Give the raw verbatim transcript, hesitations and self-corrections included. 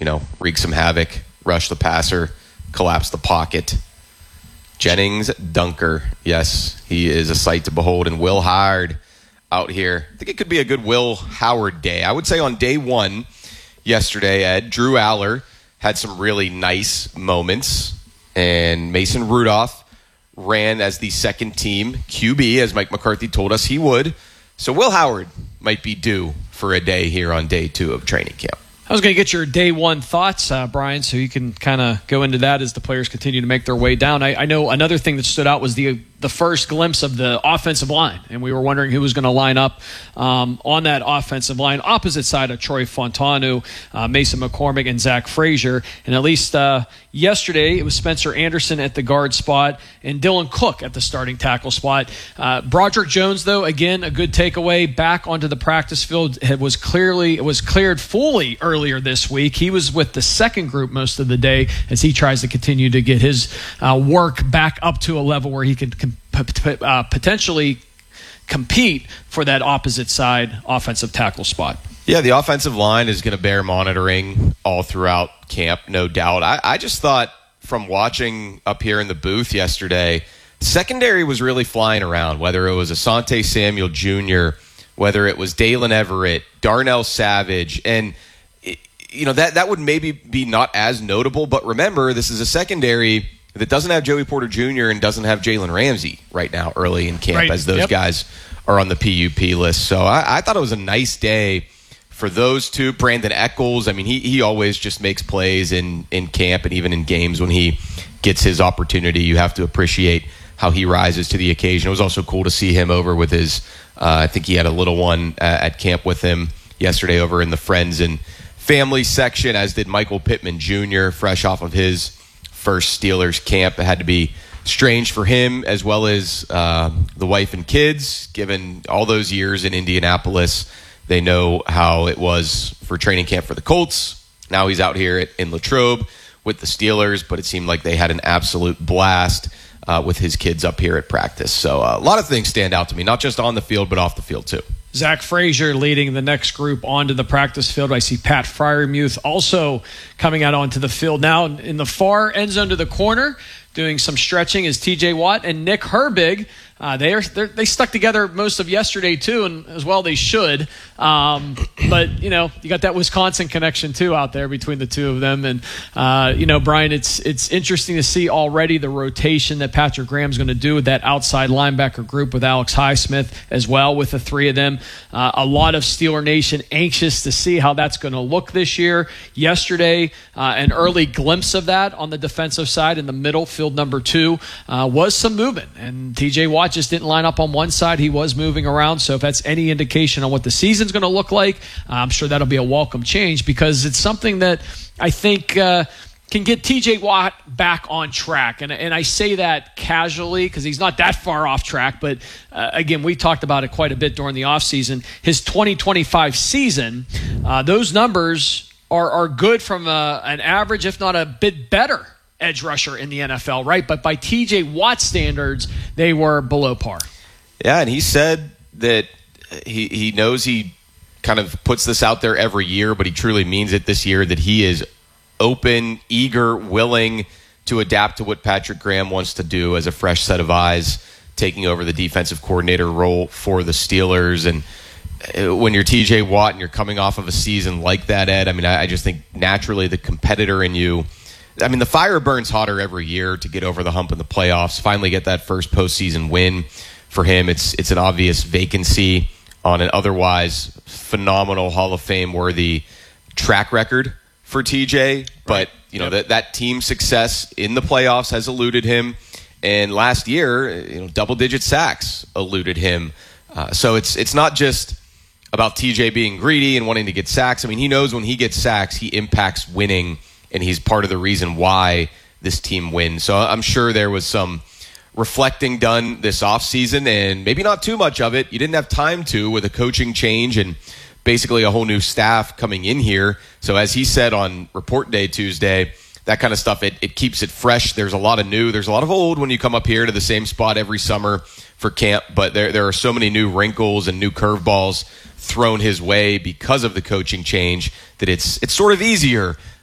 you know, wreak some havoc, rush the passer, collapse the pocket. Jennings Dunker, yes, he is a sight to behold. And Will Howard out here. I think it could be a good Will Howard day. I would say on day one yesterday, Ed, Drew Aller had some really nice moments. And Mason Rudolph ran as the second team Q B, as Mike McCarthy told us he would. So Will Howard might be due for a day here on day two of training camp. I was going to get your day one thoughts, uh, Brian, so you can kind of go into that as the players continue to make their way down. I, I know another thing that stood out was the the first glimpse of the offensive line, and we were wondering who was going to line up um, on that offensive line, opposite side of Troy Fontanu, uh, Mason McCormick, and Zach Frazier. And at least uh, yesterday, it was Spencer Anderson at the guard spot and Dylan Cook at the starting tackle spot. Uh, Broderick Jones, though, again, a good takeaway, back onto the practice field. It was clearly it was cleared fully earlier this week. He was with the second group most of the day as he tries to continue to get his uh, work back up to a level where he can com- p- uh, potentially compete for that opposite side offensive tackle spot. Yeah, the offensive line is going to bear monitoring all throughout camp, no doubt. I, I just thought from watching up here in the booth yesterday, secondary was really flying around, whether it was Asante Samuel Junior, whether it was Dalen Everett, Darnell Savage, and it, you know that that would maybe be not as notable, but remember, this is a secondary that doesn't have Joey Porter Junior and doesn't have Jalen Ramsey right now early in camp, right. as those Yep. guys are on the P U P list. So I, I thought it was a nice day for those two. Brandon Eccles, I mean, he he always just makes plays in, in camp and even in games when he gets his opportunity. You have to appreciate how he rises to the occasion. It was also cool to see him over with his, uh, I think he had a little one uh, at camp with him yesterday over in the Friends and Family section, as did Michael Pittman Junior, fresh off of his first Steelers camp. It had to be strange for him as well as uh, the wife and kids, given all those years in Indianapolis. They know how it was for training camp for the Colts. Now he's out here at, in Latrobe with the Steelers, but it seemed like they had an absolute blast uh, with his kids up here at practice. So uh, a lot of things stand out to me, not just on the field, but off the field too. Zach Frazier leading the next group onto the practice field. I see Pat Fryermuth also coming out onto the field now. In the far end zone to the corner, doing some stretching is T J Watt and Nick Herbig. Uh, they are they stuck together most of yesterday too, and as well they should. Um, but you know, you got that Wisconsin connection too out there between the two of them. And uh, you know, Brian, it's it's interesting to see already the rotation that Patrick Graham's going to do with that outside linebacker group with Alex Highsmith as well, with the three of them. Uh, a lot of Steeler Nation anxious to see how that's going to look this year. Yesterday, uh, an early glimpse of that on the defensive side in the middle, field number two, uh, was some movement, and T J Watt just didn't line up on one side. He was moving around. So if that's any indication on what the season's going to look like, I'm sure that'll be a welcome change, because it's something that I think uh, can get T J Watt back on track. And, and I say that casually because he's not that far off track. But uh, again, we talked about it quite a bit during the offseason. His twenty twenty-five season, uh, those numbers are, are good from a, an average, if not a bit better edge rusher in the N F L, right? But by T J Watt standards, they were below par. Yeah, and he said that he he knows he kind of puts this out there every year, but he truly means it this year, that he is open, eager, willing to adapt to what Patrick Graham wants to do as a fresh set of eyes, taking over the defensive coordinator role for the Steelers. And when you're T J Watt and you're coming off of a season like that, Ed, I mean, I, I just think naturally the competitor in you, I mean, the fire burns hotter every year to get over the hump in the playoffs, finally get that first postseason win for him. It's it's an obvious vacancy on an otherwise phenomenal Hall of Fame worthy track record for T J. But, you know, yep. that, that team success in the playoffs has eluded him. And last year, you know, double-digit sacks eluded him. Uh, so it's it's not just about T J being greedy and wanting to get sacks. I mean, he knows when he gets sacks, he impacts winning, and he's part of the reason why this team wins. So I'm sure there was some reflecting done this offseason, and maybe not too much of it. You didn't have time to, with a coaching change and basically a whole new staff coming in here. So as he said on Report Day Tuesday, that kind of stuff, it, it keeps it fresh. There's a lot of new, there's a lot of old when you come up here to the same spot every summer for camp, but there, there are so many new wrinkles and new curveballs thrown his way because of the coaching change that it's it's sort of easier